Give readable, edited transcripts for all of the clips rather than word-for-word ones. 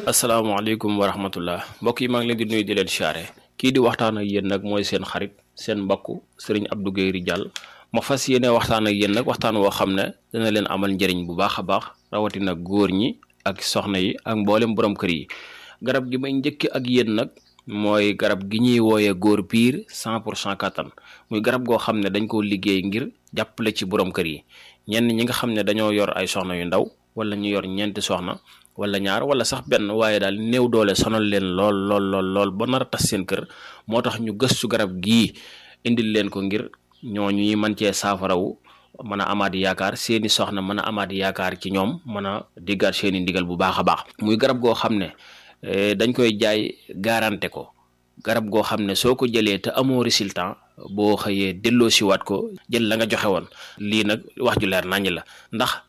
asalaamaaleykum wa rahmatullah mbokk yi maa ngi leen di nuyu di leen siyaare kii di waxtaan ak yéen nag mooy seen xarit seen mbokk sëriñ Abdou Guèye Ridial ma fas yéene waxtaan ak yéen nag waxtaan woo xam ne dana leen amal njëriñ bu baax a baax rawatina góor ñi ak soxna yi ak mboolem borom kër yi. garab gi may njëkk ak yéen nag mooy garab gi ñuy wooyee góor piir 100% kattan muy garab goo xam ne dañ koo liggéey ngir jàppale ci borom kër yi ñenn ñi nga xam ne dañoo yor ay soxna yu ndaw wala ñu yor ñeenti soxna wala ñaar wala sax benn waaye daal néew doole sonal leen lool ba nar a tas seen kër moo tax ñu gëstu garab gii indil leen ko ngir ñooñu ñuy mën cee saafarawu mën a amaat yaakaar seeni soxna mën a amaat yaakaar ci ñoom mën a diggaat seeni ndigal bu baax a baax. muy garab goo xam ne dañ koy jaay garanté ko garab goo xam ne soo ko jëlee te amoo résultat boo xëyee delloo siwaat ko jël la nga joxe woon. lii nag wax ju leer naññ la ndax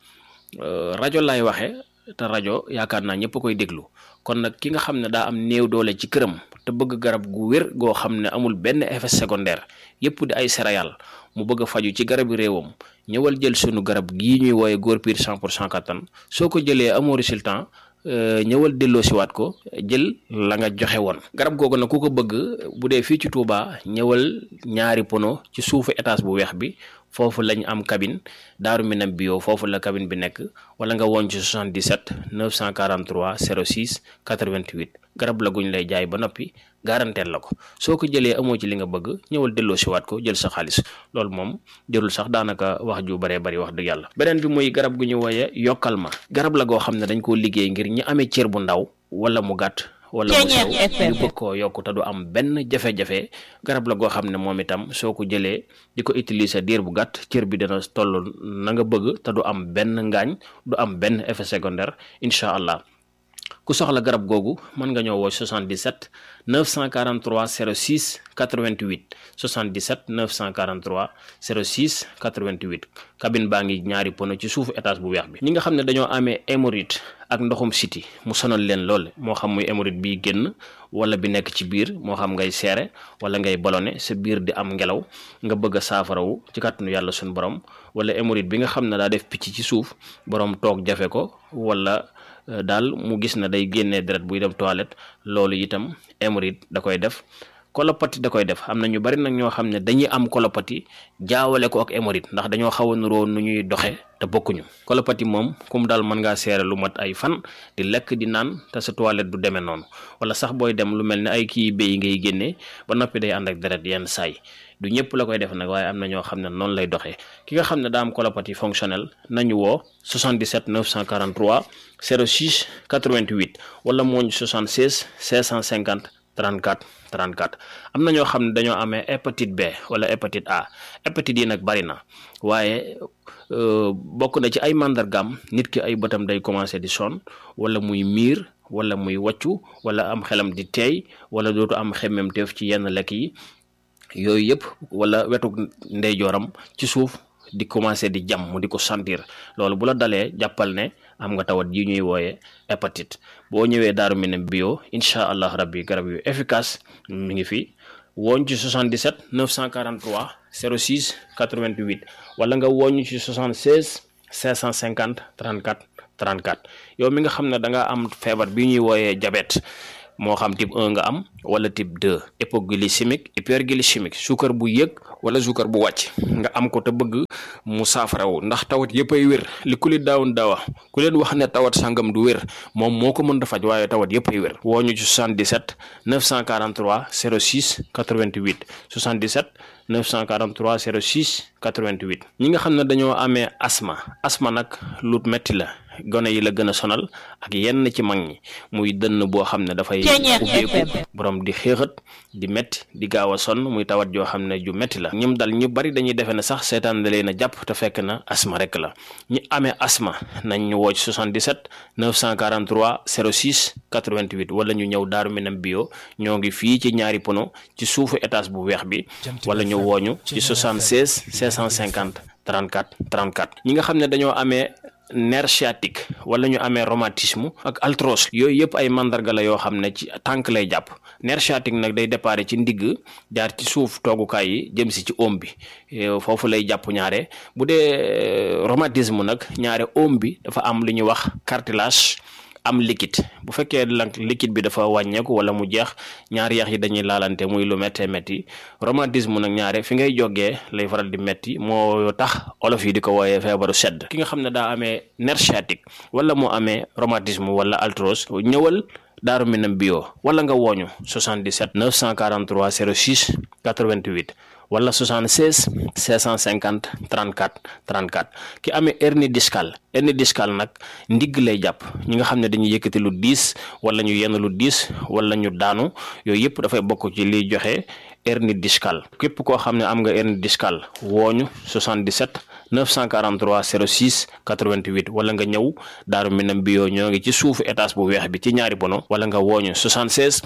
rajo lay waxe te rajo yaakaar naa ñëpp koy déglu kon nag ki nga xam ne daa am néew doole ci këram te bëgg garab gu wér goo xam ne amul benn effet secondaire yëpp di ay céréales mu bëgg a faju ci garabi réewam ñëwal jël sunu garab gii ñuy wooye góor piir 100% kattan soo ko jëlee amoo résultat ñëwal delloo siwaat ko jël la nga joxe woon. garab googu nag ku ko bëgg bu dee fii ci Touba ñëwal ñaari pono ci suufu étage bu weex bi foofu lañ am cabine Daaru Minam bio foofu la cabine bi nekk wala nga woon ci 77 943 06 88 garab la guñ lay jaay ba noppi garanteel la ko soo ko jëlee amoo ci li nga bëgg ñëwal delloo siwaat ko jël sa xaalis loolu moom jërul sax daanaka wax ju baree bari wax dëgg yàlla. beneen bi muy garab gu ñu wooye yokkal ma garab la goo xam ne dañ koo liggéey ngir ñi amee cër bu ndaw wala mu gàtt wala mu sew ñu bëgg koo yokk te du am benn jafe-jafe garab la goo xam ne moom itam soo ko jëlee di ko utiliser diir bu gàtt cër bi dana toll na nga bëgg te du am benn ngaañ du am benn effet secondaire incha allah. ku soxla garab googu mën nga ñëw woo 77 943 06 88 77 943 06 88 cabine baa ngi ñaari pono ci suufu étage bu weex bi. ñi nga xam ne dañoo amee hémorroïde ak ndoxum siti mu sonal leen lool moo xam muy hémorroïde bi génn wala bi nekk ci biir moo xam ngay seere wala ngay ballonné sa biir di am ngelaw nga bëgg a saafarawu ci kàttanu yàlla suñu borom wala hémorroïde bi nga xam ne daa def picc ci suuf borom toog jafe ko wala daal mu gis na day génnee deret buy dem toilette loolu itam hémorroïde da koy def. colopathie da koy def am na ñu bari nag ñoo xam ne dañuy am colopathie jaawale ko ak hémorroïde ndax dañoo xaw a nuroo nu ñuy doxe te bokkuñu. colopathie moom kum daal mën ngaa seere lu mat ay fan di lekk di naan te sa toilette du demee noonu wala sax booy dem lu mel ne ay kii béy ngay génnee ba noppi day ànd ak deret yenn saay du ñëpp la koy def nag waaye am na ñoo xam ne noonu lay doxee. ki nga xam ne daa am colopathie fonctionnelle nañu woo 77 943 06 88 wala mooñ 76 650 34 34 am na ñoo xam ne dañoo amee hépatite B wala hépatite A hépatite yi nag bari na waaye bokk na ci ay màndargaam nit ki ay bëtam day commencé di sonn wala muy miir wala muy wàccu wala am xelam di teey wala dootu am xemmemteef ci yenn lekk yi yooyu yëpp wala wetu ndeyjooram ci suuf di commencé di jam mu di ko sentir loolu bu la dalee jàppal ne am nga tawat yi ñuy wooye hépatite boo ñëwee Daaru Minam bio incha allah rabbi garab yu efficace mi ngi fi wooñ ci 77 943 06 88 wala nga wooñ ci 76 550 34 34 yow mi nga xam ne da nga am feebar bi ñuy wooyee diabète moo xam type 1 nga am wala type 2 hypoglycémique hyperglycémique suukar bu yëg wala suukar bu wàcc nga am ko te bëgg mu saafarawu ndax tawat yëpp ay wér li ku li daawun daawa ku leen wax ne tawat sangam du wér moom moo ko mën a faj waaye tawat yëpp ay wér woo ñu ci 77 943 06 88 77 943 06 88 ñi nga xam ne dañoo amee asma nag lu metti la gone yi la gën a sonal ak yenn ci mag ñi muy dënn boo xam ne dafay ubbeeku borom di xéexat di metti di gaaw a sonn muy tawat joo xam ne ju metti la ñoom dal ñu bari dañuy defe ne sax seetaan da leen a jàpp te fekk na asma rek la ñi amee asma nañ ñu woo ci 77 943 06 88 wala ñu ñëw Daaru Minam bio ñoo ngi fii ci ñaari pono ci suufu étage bu weex bi wala ñu wooñu ci 76 550 34 34 ñi nga xam ne dañoo amee nerf sciatique wala ñu amee rhumatisme ak arthrose yooyu yëpp ay mandarga la yoo xam ne ci tànk lay jàpp nerf sciatique nag day déparé ci ndigg jaar ci suuf toogukaay yi jëm si ci oom bi foofu lay jàpp ñaare bu dee rhumatisme nag ñaare oom bi dafa am lu ñuy wax cartilage am liquide. bu fekkee nag liquide bi dafa wàññeeku wala mu jeex ñaari yax yi dañuy laalante muy lu méttee métti rhumatisme nag ñaare fi ngay jógee lay faral di métti moo tax olof yi di ko wooyee feebaru sedd. ki nga xam ne daa amee nerf sciatique wala mu amee rhumatisme wala arthrose ñëwal Daaru Minam bio wala nga wooñu 77 943 06 88 wala 76 650 34 34 ki amee hernie discale nag ndigg lay jàpp ñi nga xam ne dañuy yëkkati lu diis wala ñu yenn lu diis wala ñu daanu yooyu yëpp dafay bokk ci liy joxe hernie discale. képp koo xam ne am nga hernie discale wooñu 77 943 06 88 wala nga ñëw Daaru Minam bio ñoo ngi ci suufu étage bu weex bi ci ñaari bono wala nga wooñu 76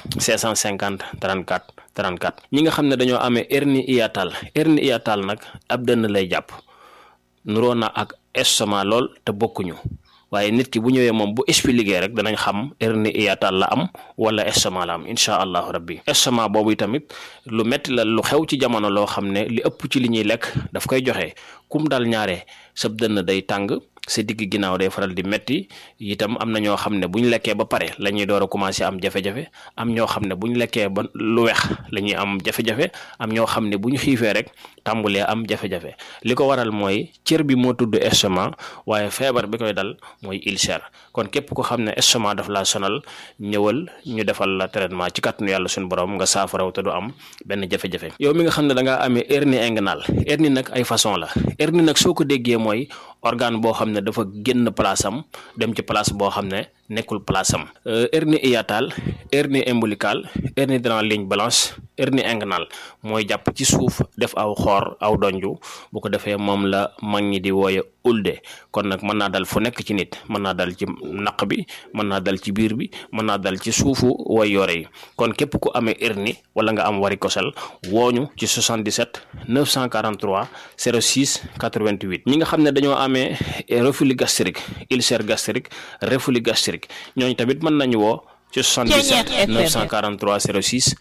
650 34 34 ñi nga xam ne dañoo amee hernie hiatale nag ab dënn lay jàpp nuroo na ak estomac lool te bokkuñu waaye nit ki bu ñëwee moom bu expliqué rek danañ xam hernie hiatale la am wala estomac la am incha allahu rabbi. estomac boobu tamit lu metti la lu xew ci jamono loo xam ne li ëpp ci li ñuy lekk daf koy joxe kum dal ñaare sab dënn day tàng sa digg ginnaaw day faral di metti itam am na ñoo xam ne bu ñu lekkee ba pare la ñuy door a commencé am jafe-jafe am ñoo xam ne bu ñu lekkee ba lu weex la ñuy am jafe-jafe am ñoo xam ne bu ñu xiifee rek tàmbulee am jafe-jafe li ko waral mooy cër bi moo tudd estomac waaye feebar bi koy dal mooy ulcère. kon képp ko xam ne estomac daf laa sonal ñëwal ñu defal la traitement ci kàttanu yàlla suñu borom nga saafaraw te du am benn jafe-jafe. yow mi nga xam ne da ngaa amee hernie inguinale hernie nag ay façon la hernie nag soo ko déggee mooy organe boo xam ne dafa génn place am dem ci place boo xam ne nekkul place am. hernie hiatale hernie ombilicale hernie dans la ligne blanche hernie inguinale mooy jàpp ci suuf def aw xoor aw donju bu ko defee moom la mag ñi di wooye ulde. kon nag mën naa dal fu nekk ci nit mën naa dal ci naq bi mën naa dal ci biir bi mën naa dal ci suufu way yore yi kon képp ku amee hernie wala nga am varicocèle wooñu ci 77 943 06 88 ñi nga xam ne dañoo amee reflux gastrique ulcère gastrique reflux gastrique ñooñu tamit mën nañu woo ci 77 943 06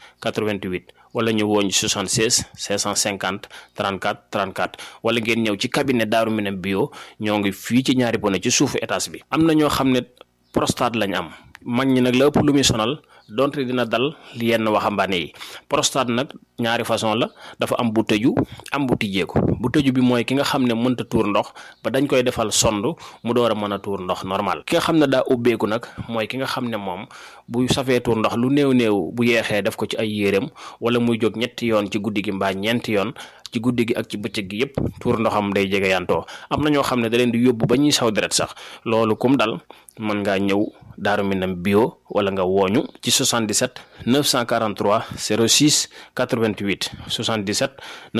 88 wala ñu woo ñu 76 550 34 34 wala ngeen ñëw ci cabinet Daaru Minam bio ñoo ngi fii ci ñaari bone ci suufu étage bi. am na ñoo xam ne prostate lañ am mag ñi nag la ëpp lu muy sonal donte dina dal yenn waxambaane yi. prostate nag ñaari façon la dafa am bu tëju am bu tijjeeku bu tëju bi mooy ki nga xam ne mënta tuur ndox ba dañ koy defal sond mu door a mën a tuur ndox normal. ki nga xam ne daa ubbeeku nag mooy ki nga xam ne moom bu safee tuur ndox lu néew bu yeexee def ko ci ay yéreem wala muy jóg ñetti yoon ci guddi gi mbaa ñeenti yoon ci guddi gi ak ci bëccëg gi yëpp tuur ndoxam day jege yantoo. am na ñoo xam ne da leen di yóbbu ba ñuy saw deret sax loolu kum dal mën ngaa ñëw Daaru Minam bio wala nga wooñu ci 77 943 06 88 77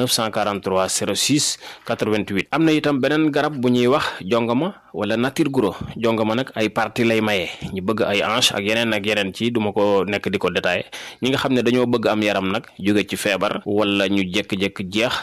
943 06 88. am na itam beneen garab bu ñuy wax jongama wala nature guro jongama nag ay partie lay maye ñu bëgg ay hanche ak yeneen ci duma ko nekk di ko détaillé ñi nga xam ne dañoo bëgg am yaram nag jóge ci feebar wala ñu jékki-jékki jeex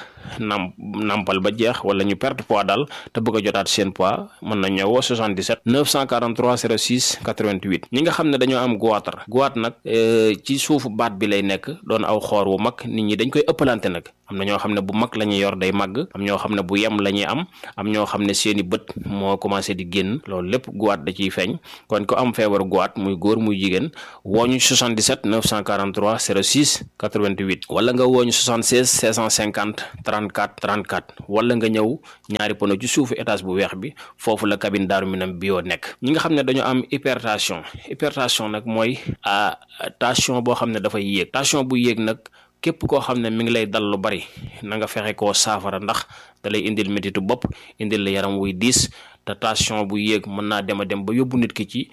nampal ba jeex wala ñu perte poids daal te bëgg a jotaat seen poids mën na ñëwoo 77 943 06 88. ñi nga xam ne dañoo am goitre nag ci suufu baat bi lay nekk doon aw xoor wu mag nit ñi dañ koy ëppalante nag am na ñoo xam ne bu mag la ñuy yor day màgg am ñoo xam ne bu yem la ñuy am ñoo xam ne seeni bët moo commencé di génn loolu lépp goitre da ciy feeñ kon ko am feebaru goitre muy góor muy jigéen wooñu 77 943 06 88 wala nga wooñu 76 650 34 34 wala nga ñëw ñaari pono ci suufu étage bu weex bi foofu la cabine Daaru Minam bio nekk. ñi nga xam ne dañoo am hypertension nag mooy tension boo xam ne dafay yéeg tension bu yéeg nag képp koo xam ne mi ngi lay dal lu bari na nga fexe koo saafara ndax da lay indil métitu bopp indil la yaram wuy diis te tension bu yéeg mën naa dem ba yóbbu nit ki ci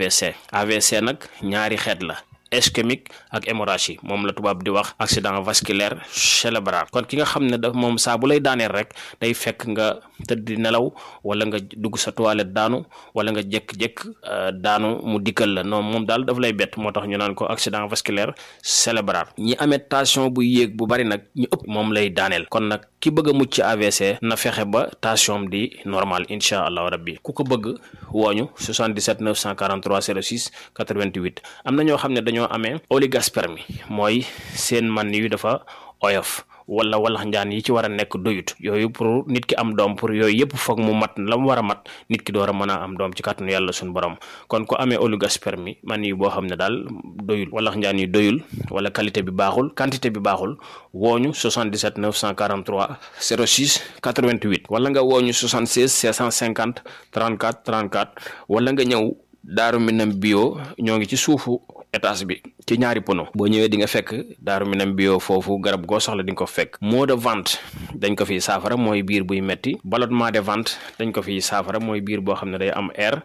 AVC nag ñaari xeet la ischémique ak hémorragie moom la tubaab di wax accident vasculaire cérébral. kon ki nga xam ne daf moom saa bu lay daaneel rek day fekk nga tëdd di nelaw wala nga dugg sa toilette daanu wala nga jékk-jékk daanu mu dikkal la non moom daal daf lay bett moo tax ñu naan ko accident vasculaire cérébral. ñi amee tension bu yéeg bu bari nag ñu ëpp moom lay daaneel kon nag ki bëgg a mucc ci AVC na fexe ba tension di normal incha allahu rabbi ku ko bëgg wooñu 77 943 06 88. am na ñoo xam ne dañoo amee oligospermie mooy seen man yu dafa oyof wala walax njaan yi ci war a nekk doyut yooyu pour nit ki am doom pour yooyu yëpp foog mu mat la mu war a mat nit ki door a mën a am doom ci kàttanu yàlla suñu borom kon ku amee oligospermie man yi boo xam ne daal doyul walax njaan yi doyul wala qualité bi baaxul quantité bi baaxul wooñu 77 943 06 88 wala nga wooñu 76 650 34 34 wala nga ñëw Daaru Minam bio ñoo ngi ci suufu étage bi ci ñaari pono boo ñëwee di nga fekk Daaru Minam bio foofu garab goo soxla di nga ko fekk maux de ventre dañ ko fiy saafara mooy biir buy metti ballonnement de ventre dañ ko fiy saafara mooy biir boo xam ne day am air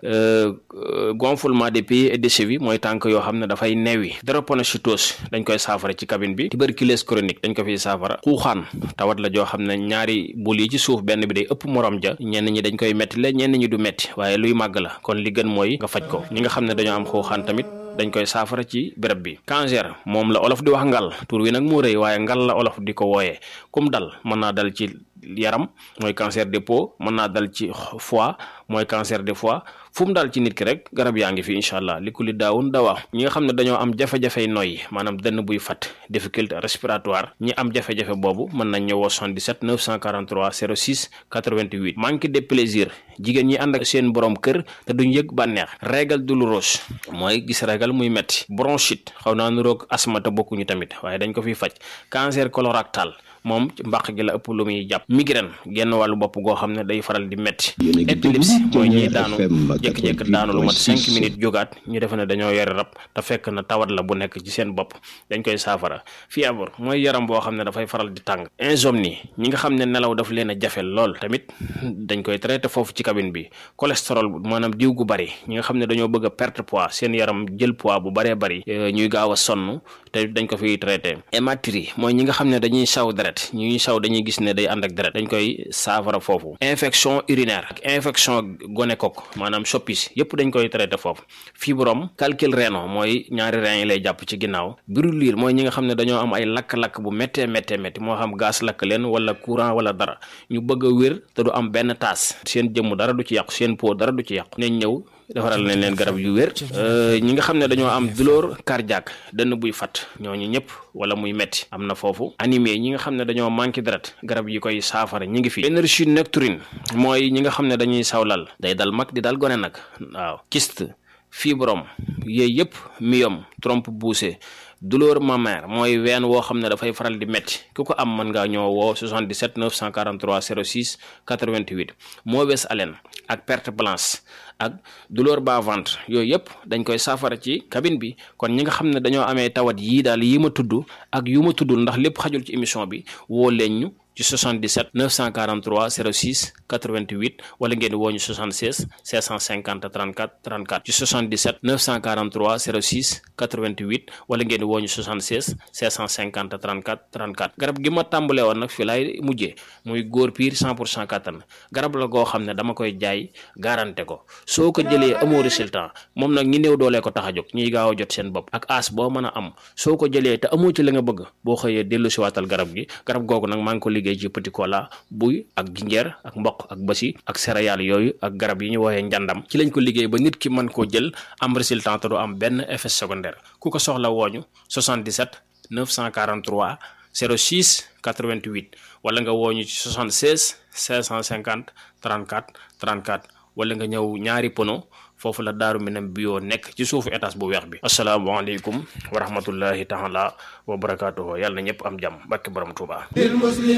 gonflement des pieds et des chevilles mooy tànk yoo xam ne dafay neewi drépanocytose dañ koy saafara ci cabine bi tuberculose chronique dañ ko fiy saafara xuuxaan tawat la joo xam ne ñaari bul yi ci suuf benn bi day ëpp morom ja ñenn ñi dañ koy metti la ñenn ñi du metti waaye luy màgg la kon li gën mooy nga faj ko ñi nga xam ne dañoo am xuuxaan tamit dañ koy saafara ci béréb bi cancer moom la olof di wax ngal tur wi nag moo rëy waaye ngal la olof di ko wooyee kum dal mën naa dal ci yaram mooy cancer des peaux mën naa dal ci foie mooy cancer des foie fu mu daal ci nit ki rek garab yaa ngi fi incha allah li ku li daawun dawaa ñi nga xam ne dañoo am jafe-jafey noyyi maanaam dënn buy fat difficulté respiratoire ñi am jafe-jafe boobu mën nañ ñëwoo 77 943 06 88 manque de plaisir jigéen ñi ànd ak seen borom kër te duñ yëg bànneex règle douloureuse mooy gis règle muy metti bronchite xaw naa nuroog asthme te bokkuñu tamit waaye dañ ko fiy faj cancer colorectal moom ci mbàq gi la ëpp lu muy jàpp migraine genn wàllu bopp goo xam ne day faral di metti épilepsie mooy ñiy daanu jékki-jékki daanu lu mat 5 minutes jógaat ñu defe ne dañoo yore rab te fekk na tawat la bu nekk ci seen bopp dañ koy saafara fièvre mooy yaram boo xam ne dafay faral di tàng insomnie ñi nga xam ne nelaw daf leen a jafe lool tamit dañ koy traité foofu ci cabine bi cholestérol maanaam diw gu bari ñi nga xam ne dañoo bëgg a perte poids seen yaram jël poids bu baree bari ñuy gaaw a sonn te dañ ko fiy traité hématurie mooy ñi nga xam ne dañuy saw deret ñuy saw dañuy gis ne day ànd ak deret dañ koy saafara foofu infection urinaire ak infection gonocoque maanaam soppis yépp dañ koy traité foofu fibrome calcul rénal mooy ñaari rein yi lay jàpp ci ginnaaw brûlure mooy ñi nga xam ne dañoo am ay lakk-lakk bu méttee moo xam gaz lakk leen wala courant wala dara ñu bëgg a wér te du am benn taas seen jëmm dara du ci yàqu seen peau dara du ci yàqu nañ ñëw defaral nañ leen garab yu wér ñi nga xam ne dañoo am douleur cardiaque dënn buy fat ñooñu ñëpp wala muy metti am na foofu anémie ñi nga xam ne dañoo manqué deret garab yi koy saafara ñi ngi fi énergie nocturne mooy ñi nga xam ne dañuy sawlal day dal mag di dal gone nag waaw kyste fibrome yooyu yëpp myome trompe poussée douleur mammaire mooy ween woo xam ne dafay faral di metti ku ko am mën ngaa ñoo woo 77 943 06 88 mauvaise haleine ak perte blanche ak douleur bas ventre yooyu yëpp dañ koy saafara ci cabine bi kon ñi nga xam ne dañoo amee tawat yii daal yi ma tudd ak yu ma tuddul ndax lépp xajul ci émission bi woo leen ñu ci 77 943 06 88 wala ngeen woo ñu 76 650 34 34 ci 77 943 06 88 wala ngeen woo ñu 76 650 34 34 garab gi ma tàmbalee woon nag fi laay mujjee muy góor piir 100% kattan garab la goo xam ne dama koy jaay garanté ko soo ko jëlee amoo résultat moom nag ñi néew doolee ko tax a jóg ñiy gaaw a jot seen bopp ak as boo mën a am soo ko jëlee te amoo ci la nga bëgg boo xëyee dellu si waatal garab gi garab googu nag maa ngi ko liggéey ci petit cola buy ak jinjeer ak mboq ak basi ak céréales yooyu ak garab yi ñu woowee njàndam ci lañ ko liggéey ba nit ki mën koo jël am résultat te du am benn effet secondaire ku ko soxla wooñu 77 943 06 88 wala nga wooñu ci 76 550 34 34 wala nga ñëw ñaari pono foofu la Daaru Minam bio nekk ci suufu étage bu weex bi asalaamaaleykum wa rahmatullahi taala wa barakaatuhu yàlla na ñëpp am jàmm barke borom Tuuba